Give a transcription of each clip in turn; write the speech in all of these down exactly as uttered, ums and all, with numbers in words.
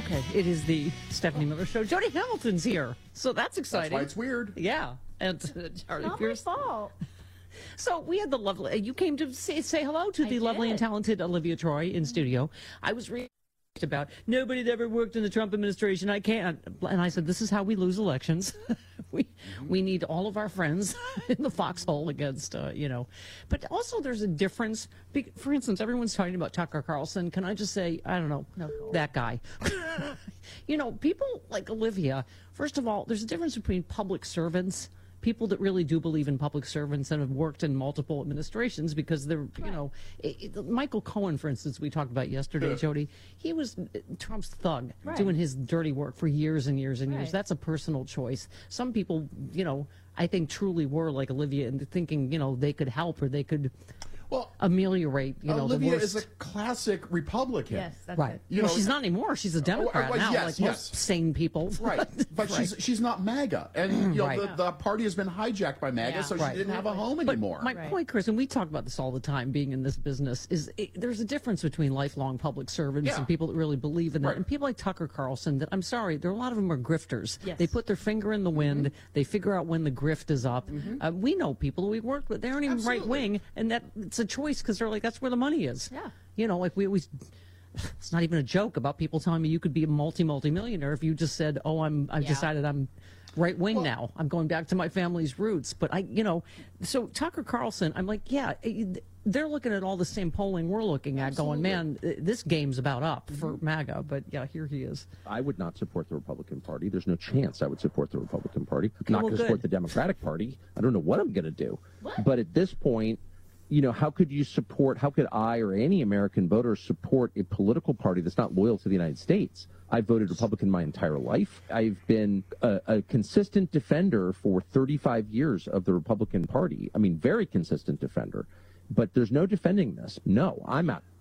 Okay, it is the Stephanie Miller Show. Jody Hamilton's here, so that's exciting. That's why it's weird. Yeah, and uh, Charlie Not Pierce. my fault. So we had the lovely. You came to say, say hello to I the lovely did. and talented Olivia Troy in studio. I was reading about nobody that ever worked in the Trump administration. I can't, and I said, this is how we lose elections. we we need all of our friends in the foxhole against, uh, you know. But also, there's a difference. Be- For instance, everyone's talking about Tucker Carlson. Can I just say, I don't know, No. that guy. You know, people like Olivia. First of all, there's a difference between public servants. People that really do believe in public servants and have worked in multiple administrations because they're, you Right. know, it, it, Michael Cohen, for instance, we talked about yesterday, Jody, he was Trump's thug Right. doing his dirty work for years and years and years. Right. That's a personal choice. Some people, you know, I think truly were like Olivia and thinking, you know, they could help or they could Well, ameliorate, you know, Olivia the worst. is a classic Republican. Yes, that's Right. it. You well, know, she's not anymore. She's a Democrat well, now, yes, like yes. most sane people. Right, but she's she's not MAGA, and you know Right. the, the party has been hijacked by MAGA, Yeah. so she Right. didn't have a home But anymore. my Right. point, Chris, and we talk about this all the time, being in this business, is it, there's a difference between lifelong public servants Yeah. and people that really believe in that, Right. and people like Tucker Carlson. That I'm sorry, there are a lot of them are grifters. Yes. They put their finger in the wind. Mm-hmm. They figure out when the grift is up. Uh, we know people who we worked with; they aren't even Absolutely. right wing, and that it's a choice because they're like that's where the money is. Yeah. You know, like we always. It's not even a joke about people telling me you could be a multi multi millionaire if you just said, "Oh, I'm I've Yeah. decided I'm right wing now. I'm going back to my family's roots." But I, you know, so Tucker Carlson, I'm like, yeah, it- they're looking at all the same polling we're looking at, going, man, this game's about up for MAGA. But yeah, here he is. I would not support the Republican Party. There's no chance I would support the Republican Party. I'm not well, going to good. support the Democratic Party. I don't know what I'm going to do. But at this point, you know, how could you support, how could I or any American voter support a political party that's not loyal to the United States? I've voted Republican my entire life. I've been a, a consistent defender for thirty-five years of the Republican Party. I mean, very consistent defender. But there's no defending this. No, I'm out.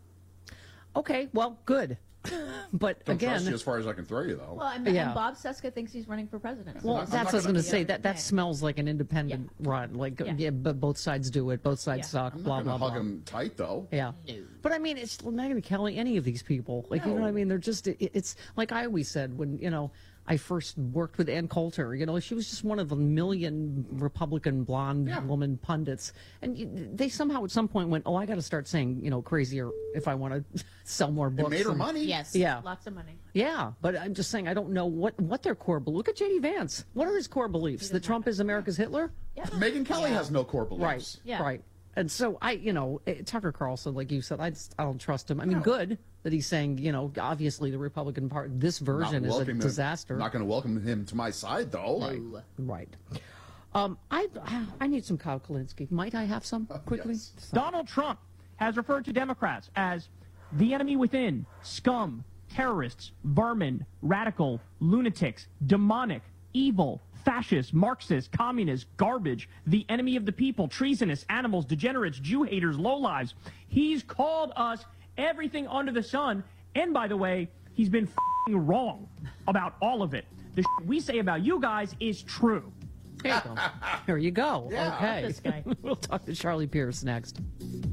Okay, well, good. But Don't again, trust you as far as I can throw you, though. Well, and, Yeah. and Bob Cesca thinks he's running for president. well, I'm not that's what I was gonna- going to say. That that Okay. smells like an independent run. Like, yeah. Yeah. but both sides do it. Both sides Yeah. suck. I'm Blah not blah going to blah. hug him tight, though. Yeah. But I mean, it's Megyn Kelly, any of these people. Like, you know No. what I mean? They're just, it, it's like I always said when, you know, I first worked with Ann Coulter, you know, she was just one of a million Republican blonde Yeah. woman pundits. And you, they somehow at some point went, oh, I got to start saying, you know, crazier if I want to sell more It books. made her and- money. Yes. Yeah. Lots of money. Yeah, but I'm just saying I don't know what, what their core beliefs. Look at J D Vance. What are his core beliefs? That Trump is America's Hitler? Yeah. Megyn Kelly Yeah. has no core beliefs. Right. Yeah. Right. And so I, you know, eh, Tucker Carlson, like you said, I just I don't trust him. I mean, No. good that he's saying, you know, obviously the Republican Party, this version is a welcoming him- disaster. Not going to welcome him to my side, though. Right. Right. Um, I I need some Kyle Kalinske. Might I have some quickly? yes. Donald Trump has referred to Democrats as the enemy within, scum, terrorists, vermin, radical, lunatics, demonic, evil, fascist, Marxist, communist, garbage, the enemy of the people, treasonous, animals, degenerates, Jew haters, lowlives. He's called us everything under the sun. And by the way, he's been f***ing wrong about all of it. The sh- we say about you guys is true. There you go. There you go. Yeah. Okay. This guy. We'll talk to Charlie Pierce next.